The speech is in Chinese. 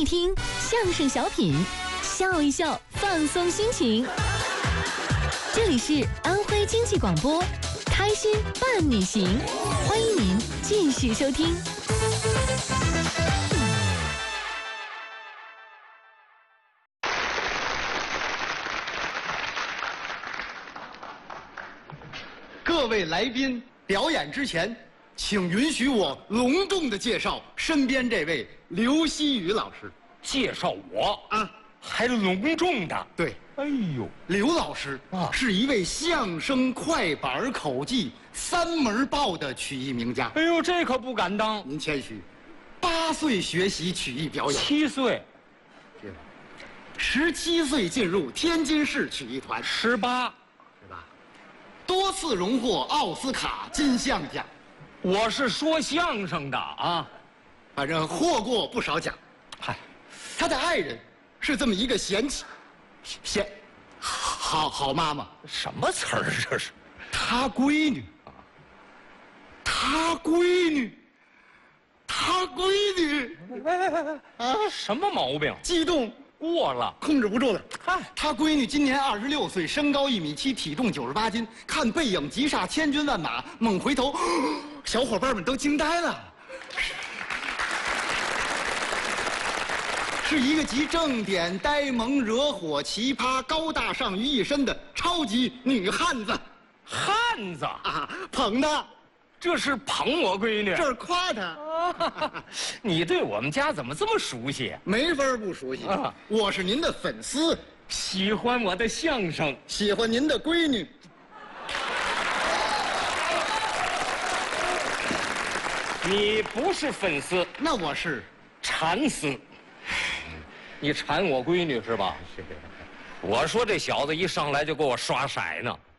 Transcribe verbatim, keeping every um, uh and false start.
一听相声小品，笑一笑，放松心情。这里是安徽经济广播，开心伴你行，欢迎您继续收听。 各位来宾，表演之前，请允许我隆重的介绍身边这位刘希宇老师。 介绍我啊， 还隆重的。 对， 哎呦， 刘老师啊是一位相声、快板、口技三门报的曲艺名家。 哎呦，这可不敢当。 您谦虚，八岁学习曲艺表演， 七岁， 十七岁进入天津市曲艺团， 十八， 是吧？多次荣获奥斯卡金像奖， 我是说相声的啊。 反正获过不少奖。 嗨， 他的爱人是这么一个贤妻，贤，好好妈妈。 什么词儿这是？ 他闺女啊，他闺女，他闺女啊， 什么毛病？ 激动过了。 控制不住了。 嗨， 他闺女今年二十六岁，身高一米七，体重九十八斤。看背影急煞千军万马，猛回头，小伙伴们都惊呆了。是一个集正点、呆萌、惹火、奇葩、高大上于一身的超级女汉子汉子， 啊！捧她， 这是捧我闺女。 这是夸她， 啊，你对我们家怎么这么熟悉？ 没法不熟悉啊！ 我是您的粉丝， 喜欢我的相声。 喜欢您的闺女。 你不是粉丝， 那我是馋丝。你馋我闺女是吧？我说这小子一上来就给我刷色呢。